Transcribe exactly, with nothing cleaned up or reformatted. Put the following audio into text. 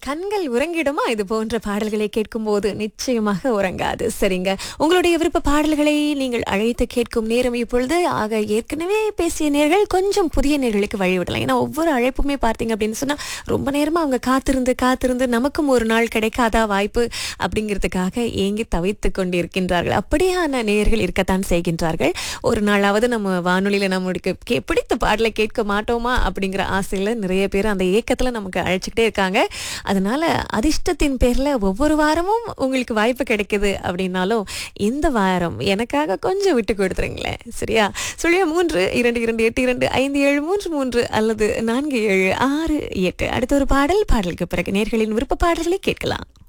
கண்கள் உறங்கிடுமா இது போன்ற பாடல்களை கேட்கும்போது? நிச்சயமாக உறங்காது. சரிங்க. உங்களுடைய விருப்ப பாடல்களை நீங்கள் அழைத்து கேட்கும் நேரம் இப்பொழுது. ஆக ஏற்கனவே பேசிய நேர்கள் கொஞ்சம் புதிய நேர்களுக்கு வழிவிடலாம். ஏன்னா ஒவ்வொரு அழைப்புமே பார்த்தீங்க அப்படின்னு சொன்னா ரொம்ப நேரமா அவங்க காத்திருந்து காத்திருந்து நமக்கும் ஒரு நாள் கிடைக்காதா வாய்ப்பு அப்படிங்கிறதுக்காக ஏங்கி தவித்து கொண்டிருக்கின்றார்கள். அப்படியான நேயர்கள் இருக்கத்தான் செய்கின்றார்கள். ஒரு நாளாவது நம்ம வானொலியில நம்மளுக்கு கே- பிடித்த பாடலை கேட்க மாட்டோமா அப்படிங்கிற ஆசையில நிறைய பேர் அந்த ஏக்கத்துல நமக்கு அழைச்சிக்கிட்டே இருக்காங்க. அதனால அதிர்ஷ்டத்தின் பேர்ல ஒவ்வொரு வாரமும் உங்களுக்கு வாய்ப்பு கிடைக்குது அப்படின்னாலும் இந்த வாரம் எனக்காக கொஞ்சம் விட்டு கொடுத்துருங்களேன். சரியா? சுழிய மூன்று இரண்டு இரண்டு எட்டு இரண்டு ஐந்து ஏழு மூன்று மூன்று அல்லது நான்கு ஏழு ஆறு எட்டு. அடுத்த ஒரு பாடல் பாடலுக்கு பிறகு நேர்களின் விருப்ப பாடல்களை கேட்கலாம்.